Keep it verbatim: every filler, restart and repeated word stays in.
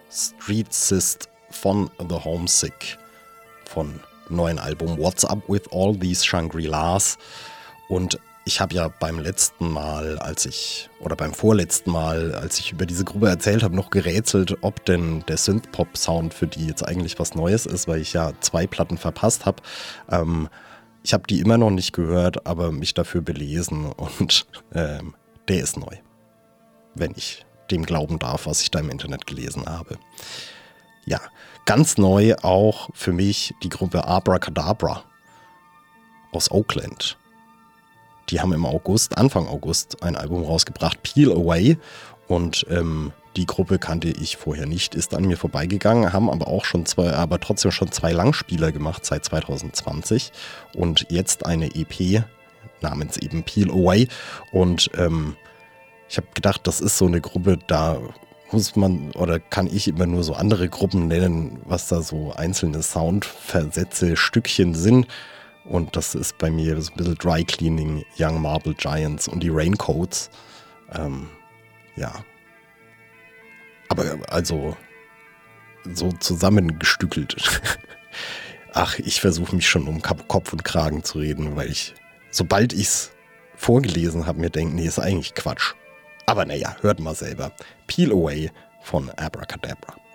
Streetsist von The Homesick, von neuen Album What's Up With All These Shangri-Las. Und ich habe ja beim letzten Mal, als ich, oder beim vorletzten Mal, als ich über diese Gruppe erzählt habe, noch gerätselt, ob denn der Synthpop-Sound für die jetzt eigentlich was Neues ist, weil ich ja zwei Platten verpasst habe. Ähm, ich habe die immer noch nicht gehört, aber mich dafür belesen und ähm, der ist neu, wenn ich dem glauben darf, was ich da im Internet gelesen habe. Ja, ganz neu auch für mich die Gruppe Abracadabra aus Oakland. Die haben im August, Anfang August, ein Album rausgebracht, Peel Away. Und ähm, die Gruppe kannte ich vorher nicht, ist an mir vorbeigegangen, haben aber auch schon zwei, aber trotzdem schon zwei Langspieler gemacht seit zwanzig zwanzig. Und jetzt eine E P namens eben Peel Away. Und ähm, ich habe gedacht, das ist so eine Gruppe, da muss man oder kann ich immer nur so andere Gruppen nennen, was da so einzelne Soundversätze, Stückchen sind. Und das ist bei mir so ein bisschen Dry Cleaning, Young Marble Giants und die Raincoats. Ähm, ja. Aber also so zusammengestückelt. Ach, ich versuche mich schon um Kopf und Kragen zu reden, weil ich, sobald ich es vorgelesen habe, mir denke, nee, ist eigentlich Quatsch. Aber naja, hört mal selber. Peel Away von Abracadabra.